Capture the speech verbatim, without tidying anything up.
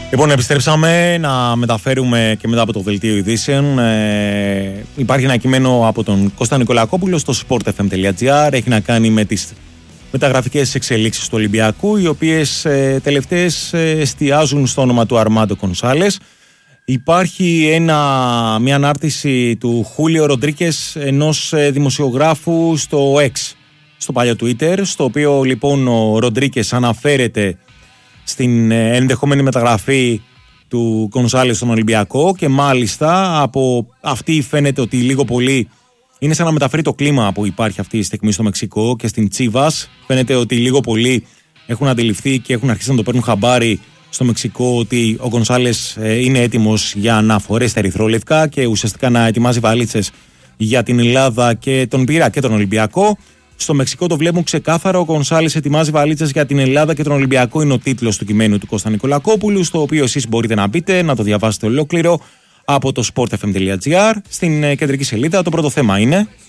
Λοιπόν, επιστρέψαμε να μεταφέρουμε και μετά από το δελτίο ειδήσεων. Ε, υπάρχει ένα κείμενο από τον Κώστα Νικολακόπουλο στο sport f m τελεία gr. Έχει να κάνει με τις μεταγραφικές εξελίξεις του Ολυμπιακού, οι οποίες ε, τελευταίες ε, εστιάζουν στο όνομα του Αρμάντο Γκονσάλες. Υπάρχει ένα, μια ανάρτηση του Χούλιο Ροντρίκες, ενός ε, δημοσιογράφου στο X, στο παλιό Twitter, στο οποίο λοιπόν ο Ροντρίκες αναφέρεται στην ενδεχόμενη μεταγραφή του Γκονσάλες στον Ολυμπιακό και μάλιστα από αυτή φαίνεται ότι λίγο πολύ είναι σαν να μεταφέρει το κλίμα που υπάρχει αυτή τη στιγμή στο Μεξικό και στην Τσίβας. Φαίνεται ότι λίγο πολύ έχουν αντιληφθεί και έχουν αρχίσει να το παίρνουν χαμπάρι στο Μεξικό ότι ο Γκονσάλες είναι έτοιμος για να φορέσει τα ερυθρόλευκα και ουσιαστικά να ετοιμάζει βαλίτσες για την Ελλάδα και τον πήρα και τον Ολυμπιακό. Στο Μεξικό το βλέπουν ξεκάθαρα. Ο Γκονσάλες ετοιμάζει βαλίτσες για την Ελλάδα και τον Ολυμπιακό. Είναι ο τίτλος του κειμένου του Κώστα Νικολακόπουλου, στο οποίο εσείς μπορείτε να μπείτε, να το διαβάσετε ολόκληρο από το sport f m τελεία gr. Στην κεντρική σελίδα το πρώτο θέμα είναι